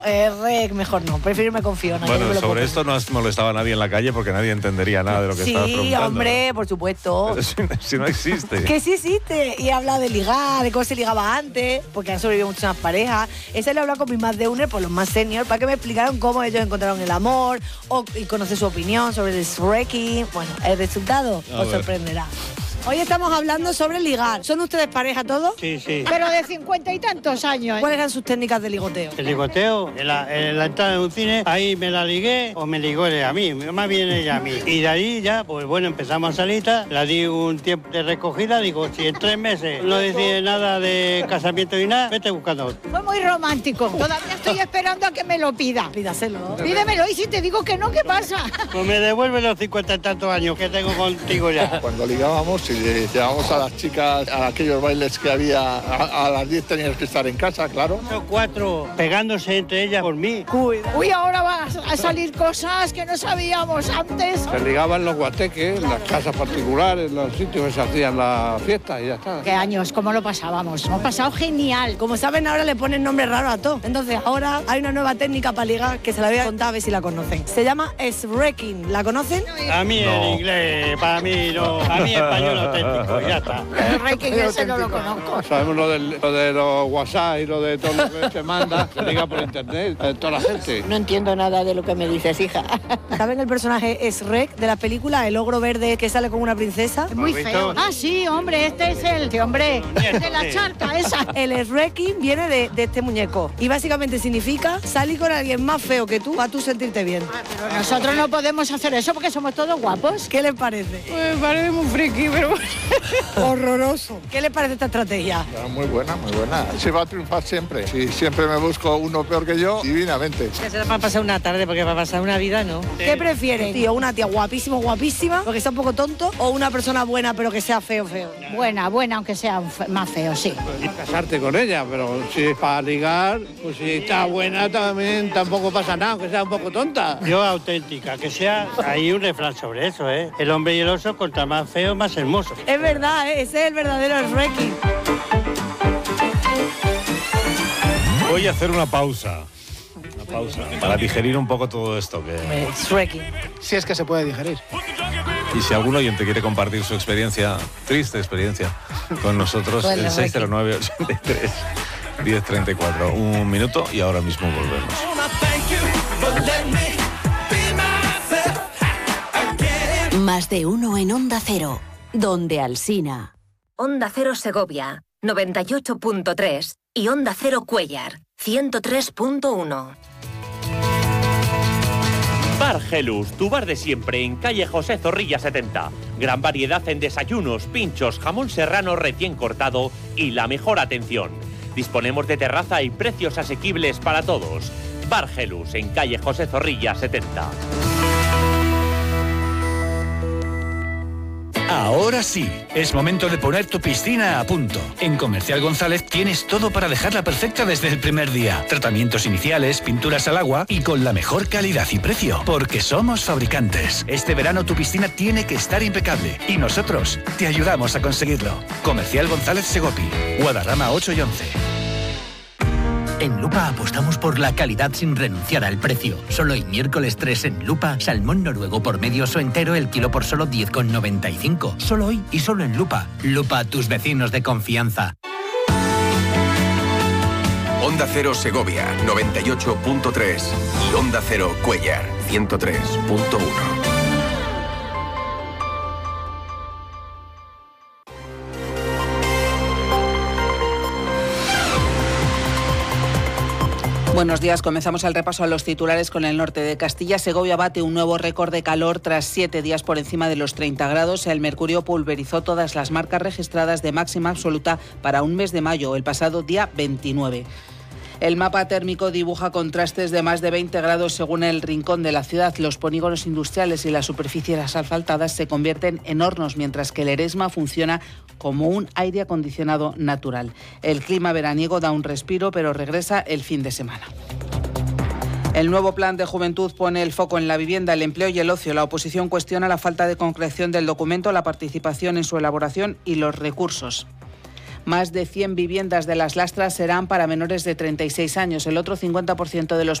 Rec, mejor no, prefiero me confío. No, bueno, sobre esto no has molestado a nadie en la calle porque nadie entendería nada de lo que estabas preguntando. Sí, hombre, por supuesto. Pero si no existe. Que sí existe. Y habla de ligar, de cómo se ligaba antes, porque han sobrevivido muchas más parejas. Ese le he hablado con mis más de uno, por los más senior, para que me explicaran cómo ellos encontraron el amor y conocer su opinión sobre el wrecking. Bueno, el resultado os sorprenderá. Hoy estamos hablando sobre ligar. ¿Son ustedes pareja todos? Sí, sí. Pero de 50 y tantos años. ¿Cuáles eran sus técnicas de ligoteo? El ligoteo, en la entrada de un cine, ahí me la ligué o me ligó ella a mí, más bien ella a mí. Y de ahí ya, pues bueno, empezamos a salir, la di un tiempo de recogida, digo, si en 3 meses no decide nada de casamiento y nada, vete buscando otro. Fue muy romántico. Todavía estoy esperando a que me lo pida. Pídaselo. Pídemelo y si te digo que no, ¿qué pasa? Pues me devuelve los 50 y tantos años que tengo contigo ya. Cuando ligábamos, si llevábamos a las chicas a aquellos bailes que había, a las 10 tenías que estar en casa, claro. 4 pegándose entre ellas por mí. Uy, ahora van a salir cosas que no sabíamos antes. Se ligaban los guateques, en las casas particulares, en los sitios que se hacían las fiestas y ya está. ¿Qué años? ¿Cómo lo pasábamos? Hemos pasado genial. Como saben, ahora le ponen nombre raro a todo. Entonces, ahora hay una nueva técnica para ligar que se la voy a contar a ver si la conocen. Se llama wrecking. ¿La conocen? A mí en inglés, para mí no. A mí español auténtico, ya está. El wrecking ese no lo conozco. Sabemos lo de los WhatsApp y lo de todo lo que se manda, se liga por internet, toda la gente. No entiendo nada de lo que me dices, hija. ¿Saben el personaje Shrek de la película? El ogro verde que sale con una princesa. Es muy feo. Ah, sí, hombre, este es el hombre de la charca esa. El wrecking viene de este muñeco y básicamente significa salir con alguien más feo que tú para tú sentirte bien. Pero nosotros no podemos hacer eso porque somos todos guapos. ¿Qué les parece? Me parece muy friki, pero horroroso. ¿Qué les parece esta estrategia? Muy buena, muy buena. Se va a triunfar siempre. Si siempre me busco uno peor que yo, divinamente. Que será para pasar una tarde, porque para pasar una vida no. ¿Qué prefieren, tío? ¿Una tía guapísima, porque sea un poco tonto? ¿O una persona buena, pero que sea feo? Buena, aunque sea más feo, sí. Casarte con ella, pero si es para ligar, pues si está buena también tampoco pasa nada, aunque sea un poco tonta. Yo auténtica, que sea, hay un refrán sobre eso, ¿eh? El hombre y el oso, contra más feo, más hermoso. Es verdad, ¿eh? Ese es el verdadero wrecking. Voy a hacer una pausa para digerir un poco todo esto que... Wrecking. Si es que se puede digerir. Y si algún oyente quiere compartir su experiencia, triste experiencia, con nosotros, el 609-83-1034. Un minuto y ahora mismo volvemos. Más de uno en Onda Cero, donde Alsina. Onda Cero Segovia, 98.3 y Onda Cero Cuéllar, 103.1. Bar Gelus, tu bar de siempre en calle José Zorrilla 70. Gran variedad en desayunos, pinchos, jamón serrano recién cortado y la mejor atención. Disponemos de terraza y precios asequibles para todos. Bar Gelus en calle José Zorrilla 70. Ahora sí, es momento de poner tu piscina a punto. En Comercial González tienes todo para dejarla perfecta desde el primer día. Tratamientos iniciales, pinturas al agua y con la mejor calidad y precio. Porque somos fabricantes. Este verano tu piscina tiene que estar impecable y nosotros te ayudamos a conseguirlo. Comercial González Segopi, Guadarrama 8 y 11. En Lupa apostamos por la calidad sin renunciar al precio. Solo hoy miércoles 3 en Lupa, salmón noruego por medio o entero el kilo por solo 10,95. Solo hoy y solo en Lupa. Lupa, tus vecinos de confianza. Onda Cero Segovia, 98.3 y Onda Cero Cuéllar, 103.1. Buenos días, comenzamos el repaso a los titulares con el norte de Castilla. Segovia bate un nuevo récord de calor tras 7 días por encima de los 30 grados. El mercurio pulverizó todas las marcas registradas de máxima absoluta para un mes de mayo, el pasado día 29. El mapa térmico dibuja contrastes de más de 20 grados según el rincón de la ciudad. Los polígonos industriales y las superficies asfaltadas se convierten en hornos, mientras que el Eresma funciona como un aire acondicionado natural. El clima veraniego da un respiro, pero regresa el fin de semana. El nuevo plan de juventud pone el foco en la vivienda, el empleo y el ocio. La oposición cuestiona la falta de concreción del documento, la participación en su elaboración y los recursos. Más de 100 viviendas de las Lastras serán para menores de 36 años. El otro 50% de los